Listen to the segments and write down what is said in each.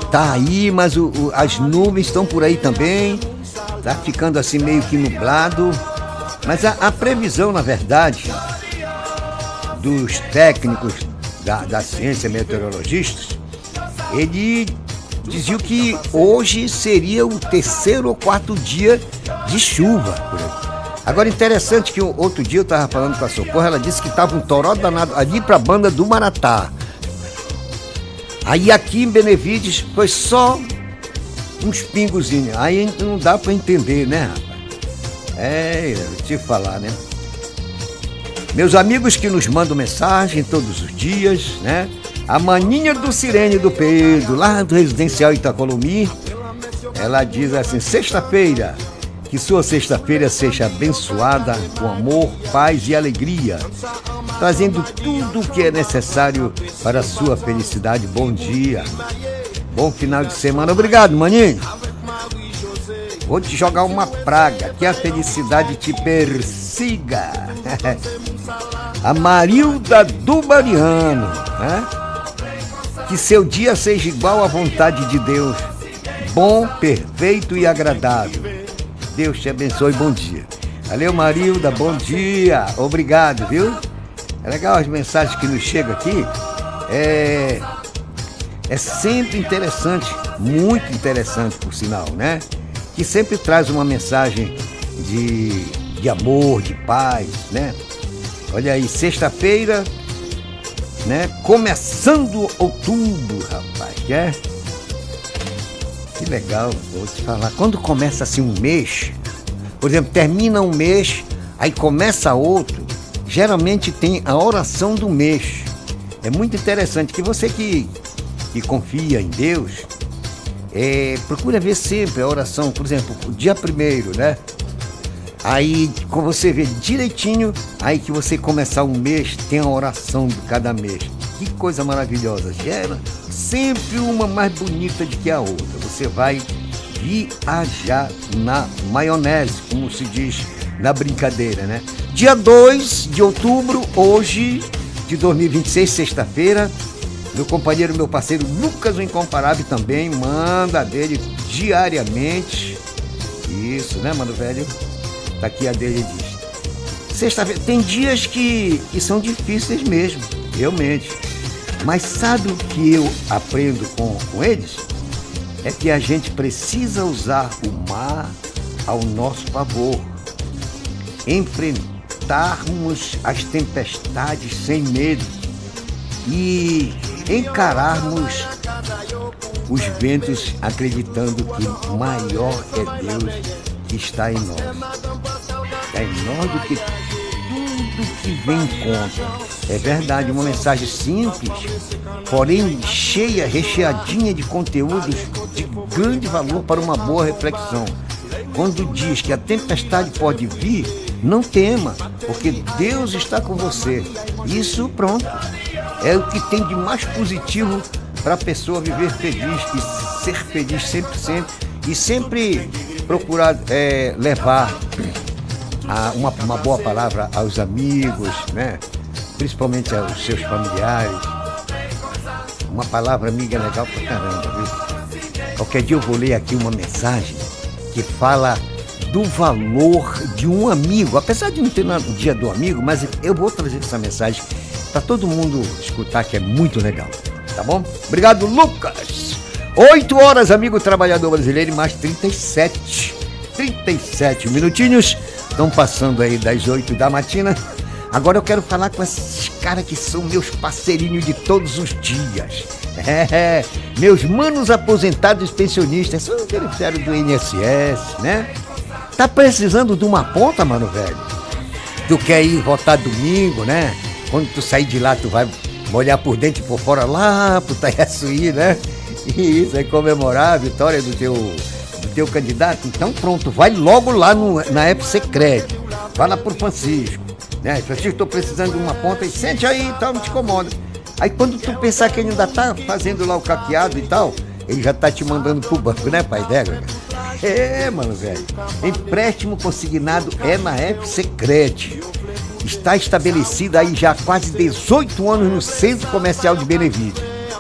tá aí, mas as nuvens estão por aí também. Tá ficando assim meio que nublado. Mas a previsão, na verdade, dos técnicos da ciência, meteorologistas, ele dizia que hoje seria o 3º ou 4º dia de chuva por aí. Agora, interessante que outro dia eu estava falando com a Socorro, ela disse que estava um toró danado ali para a banda do Maratá. Aí aqui em Benevides foi só uns pingozinhos. Aí não dá para entender, né, rapaz? Eu te falar, né? Meus amigos que nos mandam mensagem todos os dias, né? A maninha do Sirene do Pedro, lá do Residencial Itacolomi, ela diz assim: sexta-feira, que sua sexta-feira seja abençoada com amor, paz e alegria, trazendo tudo o que é necessário para a sua felicidade. Bom dia, bom final de semana. Obrigado, maninho. Vou te jogar uma praga, que a felicidade te persiga. A Marilda do Mariano, né? Que seu dia seja igual à vontade de Deus, bom, perfeito e agradável. Deus te abençoe, bom dia. Valeu, Marilda, bom dia. Obrigado, viu? É legal as mensagens que nos chegam aqui. É sempre interessante, muito interessante, por sinal, né? Que sempre traz uma mensagem de amor, de paz, né? Olha aí, sexta-feira, né? Começando outubro, rapaz, né? Que legal, vou te falar. Quando começa assim um mês, por exemplo, termina um mês, aí começa outro, geralmente tem a oração do mês. É muito interessante que você que confia em Deus, procura ver sempre a oração, por exemplo, o dia 1º, né? Aí, quando você vê direitinho, aí que você começar um mês, tem a oração de cada mês. Que coisa maravilhosa. Gera sempre uma mais bonita do que a outra. Você vai viajar na maionese, como se diz na brincadeira, né? Dia 2 de outubro, hoje, de 2026, sexta-feira, meu companheiro, meu parceiro Lucas, o Incomparável, também manda dele diariamente. Isso, né, mano velho? Tá aqui a dele, diz: sexta-feira, tem dias que são difíceis mesmo, realmente. Mas sabe o que eu aprendo com eles? É que a gente precisa usar o mar ao nosso favor. Enfrentarmos as tempestades sem medo e encararmos os ventos acreditando que o maior é Deus que está em nós. É menor do que tudo que vem contra. É verdade, uma mensagem simples, porém cheia, recheadinha de conteúdos de grande valor para uma boa reflexão. Quando diz que a tempestade pode vir, não tema, porque Deus está com você. Isso, pronto, é o que tem de mais positivo para a pessoa viver feliz e ser feliz sempre, e sempre procurar levar uma boa palavra aos amigos, né? Principalmente aos seus familiares. Uma palavra amiga é legal pra caramba, viu? Qualquer dia eu vou ler aqui uma mensagem que fala do valor de um amigo, apesar de não ter no dia do amigo, mas eu vou trazer essa mensagem para todo mundo escutar, que é muito legal, tá bom? Obrigado, Lucas. 8 horas, amigo trabalhador brasileiro, e mais 37 minutinhos estão passando aí das 8 da matina. Agora eu quero falar com esses caras que são meus parceirinhos de todos os dias. Meus manos aposentados e pensionistas, são beneficiários do INSS, né? Tá precisando de uma ponta, mano, velho? Tu quer ir votar domingo, né? Quando tu sair de lá, tu vai molhar por dentro e por fora lá pro Taiaçuí, né? E isso é comemorar a vitória do teu candidato. Então pronto, vai logo lá na FCCred. Vai lá pro Francisco, né? Francisco, tô precisando de uma ponta e sente aí e tal, não te incomoda. Aí quando tu pensar que ele ainda tá fazendo lá o caqueado e tal, ele já tá te mandando pro banco, né, pai d'égua? Mano, velho. Empréstimo consignado é na FCCred. Está estabelecida aí já há quase 18 anos no Centro Comercial de Benevides.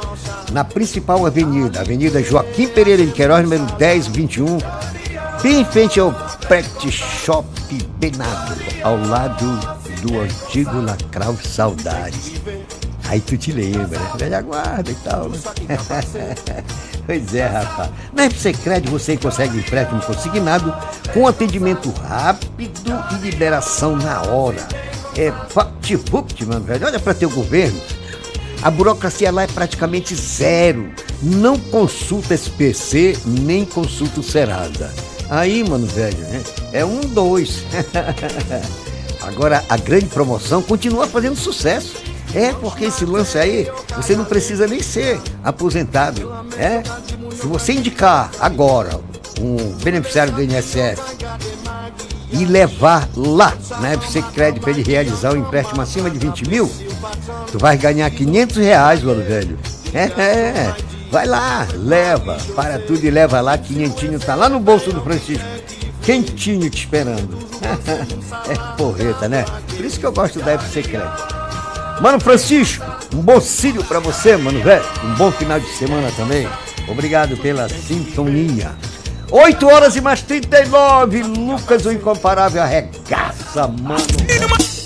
na principal avenida, Avenida Joaquim Pereira de Queiroz, número 1021, bem em frente ao Pet Shop Benado, ao lado do antigo Lacral Saudades. Aí tu te lembra, né? Velha guarda e tal, né? Pois é, rapaz. Na FCCred você consegue empréstimo consignado com atendimento rápido e liberação na hora. É vapt-vupt, mano, velho. Olha pra teu governo. A burocracia lá é praticamente zero. Não consulta SPC, nem consulta o Serasa. Aí, mano, velho, né? É 2. Agora, a grande promoção continua fazendo sucesso. É porque esse lance aí, você não precisa nem ser aposentado. Se você indicar agora um beneficiário do INSS e levar lá na FCCred para ele realizar um empréstimo acima de 20 mil, tu vai ganhar R$500, mano, velho. Vai lá, leva, para tudo e leva lá, quinhentinho tá lá no bolso do Francisco, quentinho te esperando. É porreta, né? Por isso que eu gosto da FCCred. Mano Francisco, um bom cílio pra você, mano, velho. Um bom final de semana também. Obrigado pela sintonia. 8h e mais 39. Lucas, o incomparável, arregaça, mano.